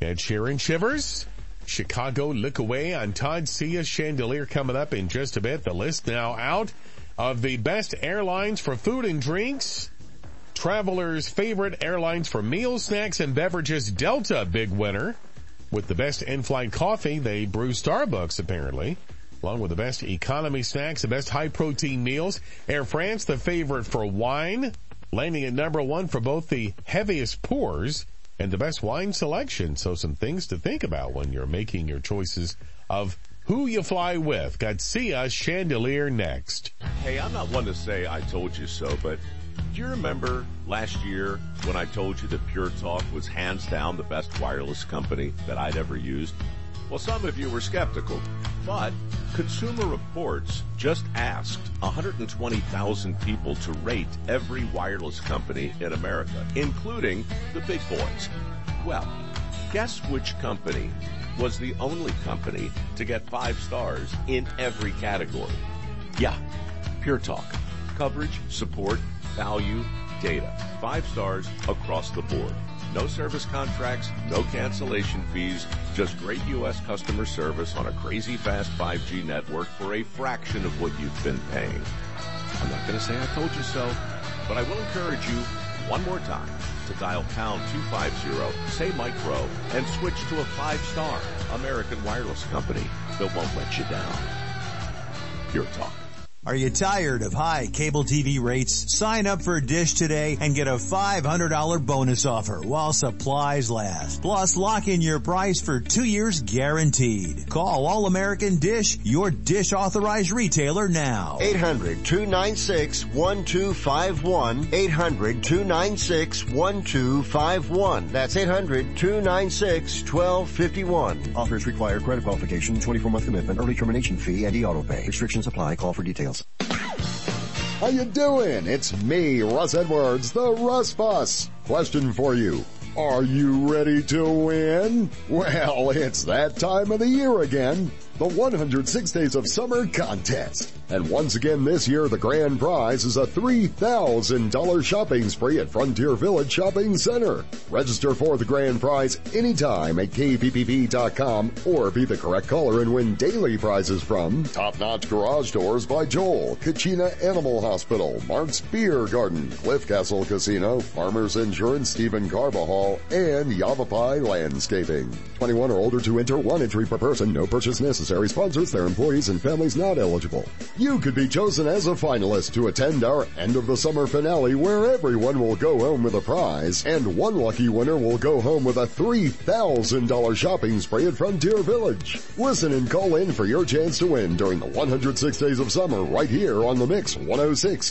Ed Sheeran Shivers. Chicago Look Away on Todd Sia Chandelier coming up in just a bit. The list now out of the best airlines for food and drinks. Travelers' favorite airlines for meals, snacks, and beverages. Delta, big winner. With the best in-flight coffee, they brew Starbucks apparently. Along with the best economy snacks, the best high-protein meals. Air France, the favorite for wine, landing at number 1 for both the heaviest pours and the best wine selection. So some things to think about when you're making your choices of who you fly with. Got Sia Chandelier next. Hey, I'm not one to say I told you so, but do you remember last year when I told you that Pure Talk was hands down the best wireless company that I'd ever used? Well, some of you were skeptical, but Consumer Reports just asked 120,000 people to rate every wireless company in America, including the big boys. Well, guess which company was the only company to get 5 stars in every category? Yeah, Pure Talk. Coverage, support, value, data. 5 stars across the board. No service contracts, no cancellation fees, just great U.S. customer service on a crazy fast 5G network for a fraction of what you've been paying. I'm not going to say I told you so, but I will encourage you one more time to dial pound 250, say Mike Rowe, and switch to a 5-star American wireless company that won't let you down. Pure Talk. Are you tired of high cable TV rates? Sign up for Dish today and get a $500 bonus offer while supplies last. Plus, lock in your price for 2 years guaranteed. Call All American Dish, your Dish authorized retailer now. 800-296-1251. 800-296-1251. That's 800-296-1251. Offers require credit qualification, 24-month commitment, early termination fee, and e-auto pay. Restrictions apply. Call for details. How you doing? It's me, Russ Edwards, the Russ Boss. Question for you. Are you ready to win? Well, it's that time of the year again. The 106 Days of Summer contest. And once again this year, the grand prize is a $3,000 shopping spree at Frontier Village Shopping Center. Register for the grand prize anytime at kppp.com or be the correct caller and win daily prizes from Top Notch Garage Doors by Joel, Kachina Animal Hospital, Mark's Beer Garden, Cliff Castle Casino, Farmers Insurance, Stephen Carbajal, and Yavapai Landscaping. 21 or older to enter, 1 entry per person, no purchase necessary. Sponsors, their employees, and families not eligible. You could be chosen as a finalist to attend our end of the summer finale where everyone will go home with a prize and one lucky winner will go home with a $3,000 shopping spree at Frontier Village. Listen and call in for your chance to win during the 106 Days of Summer right here on The Mix 106